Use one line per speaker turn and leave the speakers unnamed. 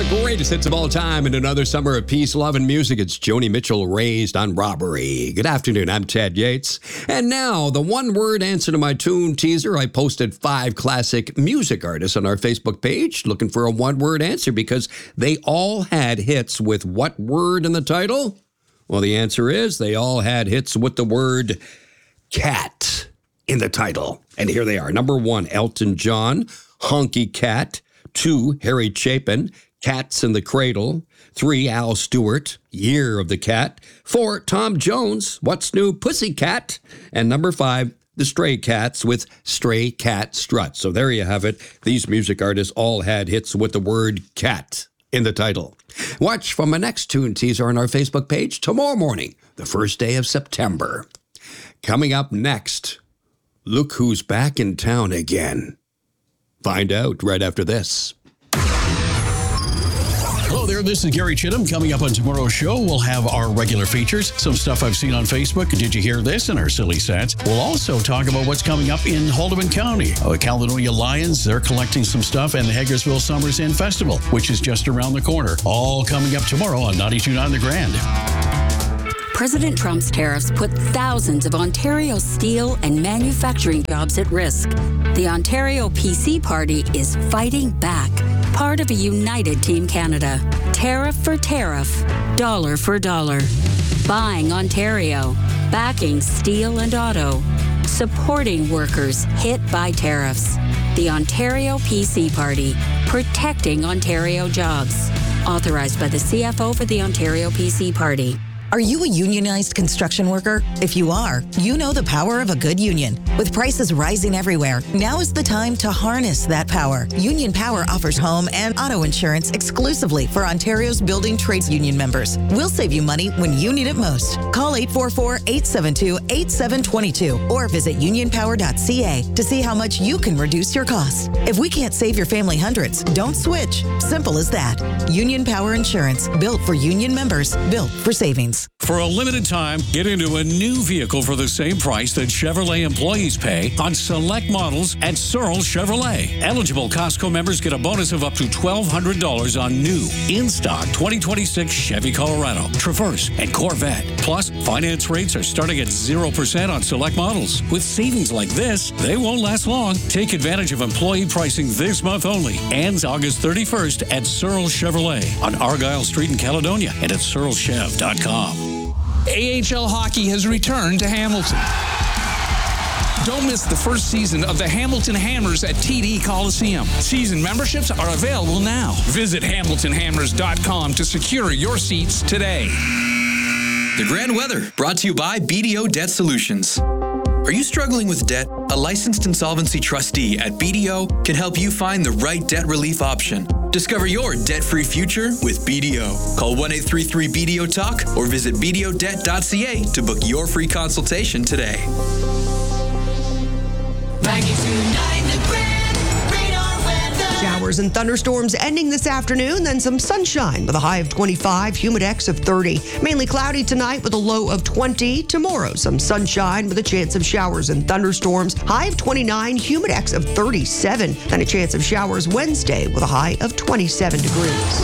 greatest hits of all time in another summer of peace, love, and music. It's Joni Mitchell, Raised on Robbery. Good afternoon, I'm Ted Yates. And now, the one-word answer to my tune teaser. I posted 5 classic music artists on our Facebook page looking for a one-word answer because they all had hits with what word in the title? Well, the answer is they all had hits with the word cat in the title. And here they are. Number 1, Elton John, Honky Cat. 2, Harry Chapin, Cats in the Cradle. 3, Al Stewart, Year of the Cat. 4, Tom Jones, What's New, Pussycat. And number 5, the Stray Cats with Stray Cat Strut. So there you have it. These music artists all had hits with the word cat in the title. Watch for my next tune teaser on our Facebook page tomorrow morning, the first day of September. Coming up next, look who's back in town again. Find out right after this.
Hello there, this is Gary Chittum. Coming up on tomorrow's show, we'll have our regular features, some stuff I've seen on Facebook. Did you hear this? And our silly stats. We'll also talk about what's coming up in Haldimand County. The Caledonia Lions, they're collecting some stuff, and the Hagersville Summers Inn Festival, which is just around the corner. All coming up tomorrow on 92.9 The Grand.
President Trump's tariffs put thousands of Ontario steel and manufacturing jobs at risk. The Ontario PC Party is fighting back, part of a united Team Canada. Tariff for tariff, dollar for dollar. Buying Ontario, backing steel and auto, supporting workers hit by tariffs. The Ontario PC Party, protecting Ontario jobs. Authorized by the CFO for the Ontario PC Party.
Are you a unionized construction worker? If you are, you know the power of a good union. With prices rising everywhere, now is the time to harness that power. Union Power offers home and auto insurance exclusively for Ontario's building trades union members. We'll save you money when you need it most. Call 844-872-8722 or visit unionpower.ca to see how much you can reduce your costs. If we can't save your family hundreds, don't switch. Simple as that. Union Power Insurance, built for union members, built for savings.
For a limited time, get into a new vehicle for the same price that Chevrolet employees pay on select models at Searle Chevrolet. Eligible Costco members get a bonus of up to $1,200 on new, in-stock 2026 Chevy Colorado, Traverse, and Corvette. Plus, finance rates are starting at 0% on select models. With savings like this, they won't last long. Take advantage of employee pricing this month only. Ends August 31st at Searle Chevrolet on Argyle Street in Caledonia and at searlechev.com.
AHL hockey has returned to Hamilton. Don't miss the first season of the Hamilton Hammers at TD Coliseum. Season memberships are available now. Visit hamiltonhammers.com to secure your seats today.
The Grand Weather, brought to you by BDO Debt Solutions. Are you struggling with debt? A licensed insolvency trustee at BDO can help you find the right debt relief option. Discover your debt-free future with BDO. Call 1-833-BDO-TALK or visit bdodebt.ca to book your free consultation today.
92.9 The Grand, radar weather.
Showers and thunderstorms ending this afternoon, then some sunshine with a high of 25, humidex of 30. Mainly cloudy tonight with a low of 20. Tomorrow, some sunshine with a chance of showers and thunderstorms. High of 29, humidex of 37. Then a chance of showers Wednesday with a high of 27 degrees.